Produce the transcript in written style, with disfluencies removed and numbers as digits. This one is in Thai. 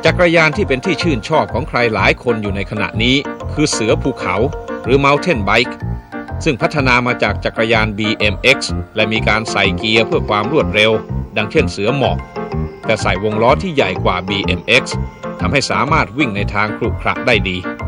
จักรยานที่เป็นที่ชื่นชอบของใครหลายคนอยู่ในขณะนี้คือเสือภูเขาหรือ Mountain Bike ซึ่งพัฒนามาจากจักรยาน BMX และมีการใส่เกียร์เพื่อความรวดเร็วดังเช่นเสือหมอบแต่ใส่วงล้อที่ใหญ่กว่า BMX ทำให้สามารถวิ่งในทางขรุขระได้ดี